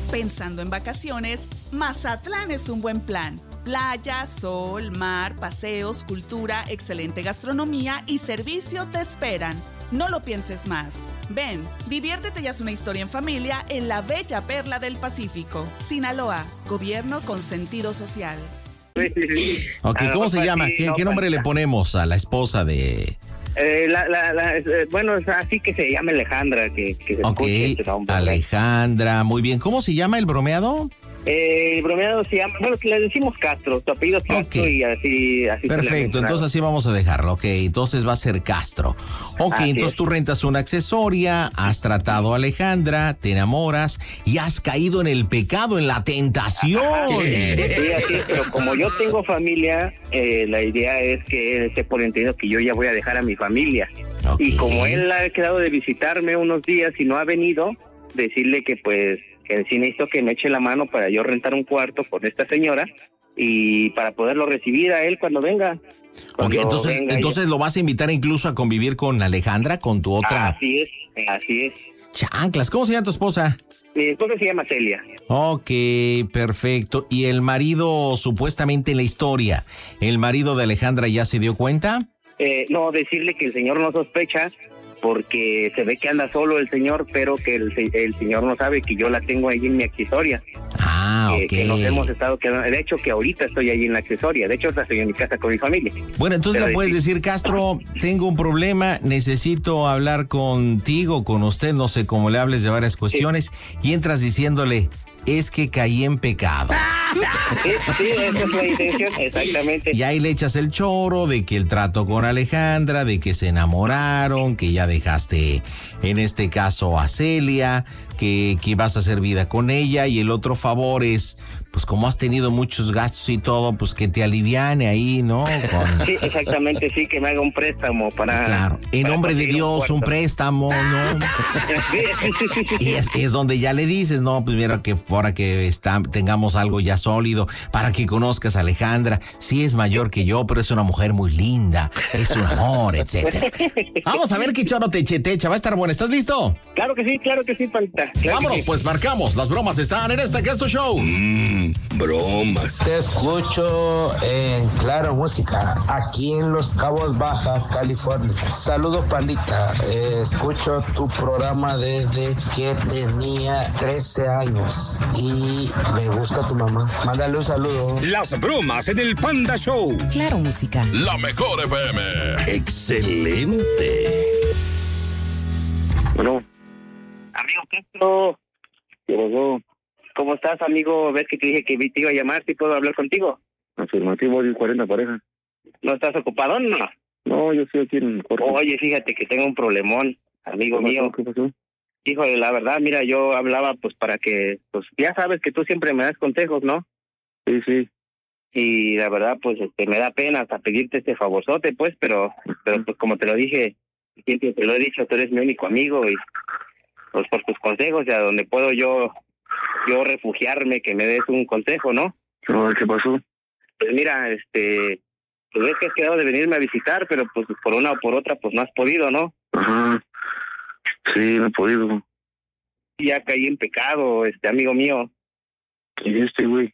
Pensando en vacaciones, Mazatlán es un buen plan. Playa, sol, mar, paseos, cultura, excelente gastronomía y servicio te esperan. No lo pienses más. Ven, diviértete y haz una historia en familia en la bella perla del Pacífico. Sinaloa, gobierno con sentido social. Ok, ¿cómo se llama? ¿Qué nombre le ponemos a la esposa de...? Bueno, es así que se llama Alejandra, que se escuche este nombre. Alejandra, muy bien. ¿Cómo se llama el bromeado? El bromeado se llama, bueno, le decimos Castro, tu apellido es Castro y así. Perfecto, entonces así vamos a dejarlo, ok, entonces va a ser Castro. Ok, así entonces es. Tú rentas una accesoria, has tratado a Alejandra, te enamoras y has caído en el pecado, en la tentación. Sí, así es, pero como yo tengo familia, la idea es que él esté por entendido que yo ya voy a dejar a mi familia. Okay. Y como él ha quedado de visitarme unos días y no ha venido, decirle que pues... que sí necesito que me eche la mano para yo rentar un cuarto con esta señora y para poderlo recibir a él cuando venga. Ok, entonces lo vas a invitar incluso a convivir con Alejandra, con tu otra... Así es. Chanclas, ¿cómo se llama tu esposa? Mi esposa se llama Celia. Ok, perfecto. ¿Y el marido, supuestamente en la historia, el marido de Alejandra ya se dio cuenta? No, decirle que el señor no sospecha, porque se ve que anda solo el señor, pero que el señor no sabe que yo la tengo ahí en mi accesoria. Ok. Que nos hemos estado quedando, de hecho que ahorita estoy ahí en la accesoria, de hecho ahora estoy en mi casa con mi familia. Bueno, entonces le puedes decir, Castro, tengo un problema, necesito hablar contigo, con usted, no sé cómo le hables de varias cuestiones, y entras diciéndole, es que caí en pecado. Sí, esa es la intención, exactamente. Y ahí le echas el choro de que el trato con Alejandra, de que se enamoraron, que ya dejaste, en este caso, a Celia, que vas a hacer vida con ella, y el otro favor es, pues como has tenido muchos gastos y todo, pues que te aliviane ahí, ¿no? Sí, exactamente, sí, que me haga un préstamo para... Claro, en nombre de Dios, un préstamo, ¿no? Sí. Y es donde ya le dices, no, pues mira, que ahora que tengamos algo ya sólido, para que conozcas a Alejandra, sí es mayor que yo, pero es una mujer muy linda, es un amor, etcétera. Vamos a ver qué choro te echa, va a estar bueno, ¿estás listo? Claro que sí, Palita. Claro. Vámonos, pues marcamos, las bromas están en este Casto Show. Bromas. Te escucho en Claro Música, aquí en Los Cabos, Baja California. Saludos, Pandita. Escucho tu programa desde que tenía 13 años y me gusta tu mamá. Mándale un saludo. Las bromas en el Panda Show. Claro Música. La mejor FM. Excelente. Bueno. Amigo Castro. ¿Cómo estás, amigo? ¿Ves que te dije que te iba a llamar? ¿Sí puedo hablar contigo? Afirmativo, 40 pareja. ¿No estás ocupado, no? No, yo estoy aquí en Corte. Oye, fíjate que tengo un problemón, amigo mío. ¿Qué pasó? Híjole, la verdad, mira, yo hablaba pues para que, pues ya sabes que tú siempre me das consejos, ¿no? Sí. Y la verdad, pues me da pena hasta pedirte este favorzote, pues, pero pues como te lo dije, siempre te lo he dicho, tú eres mi único amigo y pues por tus consejos y a donde puedo yo refugiarme, que me des un consejo, ¿no? ¿Qué pasó? Pues mira, pues ves que has quedado de venirme a visitar, pero pues por una o por otra, pues no has podido, ¿no? Ajá. Sí, no he podido. Ya caí en pecado, amigo mío. ¿Y güey?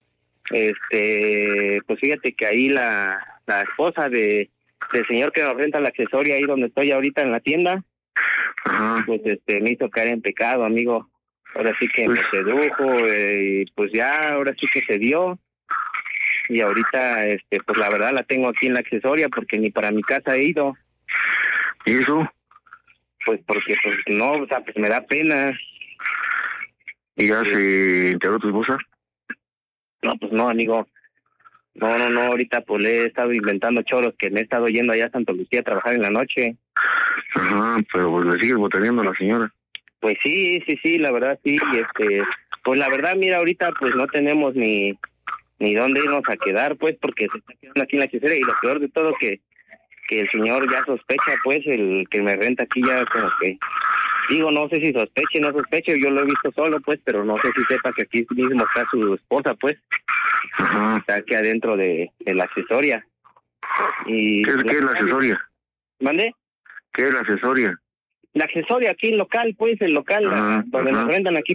Pues fíjate que ahí la esposa del señor que nos renta la accesoria ahí donde estoy ahorita en la tienda, ajá, pues me hizo caer en pecado, amigo. Ahora sí que me sedujo y pues ya, ahora sí que se dio. Y ahorita, pues la verdad la tengo aquí en la accesoria porque ni para mi casa he ido. ¿Y eso? Pues porque, pues no, o sea, pues me da pena. ¿Y ya se enteró tu esposa? No, pues no, amigo. No, ahorita pues le he estado inventando choros que me he estado yendo allá a Santa Lucía a trabajar en la noche. Ajá, pero pues le sigues botaneando a la señora. Pues sí, la verdad sí, pues la verdad, mira, ahorita pues no tenemos ni dónde irnos a quedar, pues, porque se está quedando aquí en la hechicera y lo peor de todo que el señor ya sospecha, pues, el que me renta aquí ya como que, digo, no sé si sospeche, no sospeche, yo lo he visto solo, pues, pero no sé si sepa que aquí mismo está su esposa, pues, ajá, está aquí adentro de la accesoria. Y ¿Qué es la accesoria? ¿Mande? ¿Qué es la accesoria? La accesoria aquí, el local, pues, donde nos rentan aquí